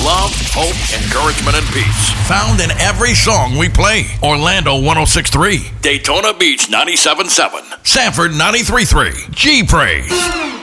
love, hope, encouragement, and peace. Found in every song we play. Orlando 106.3, Daytona Beach 97.7, Sanford 93.3, G Praise.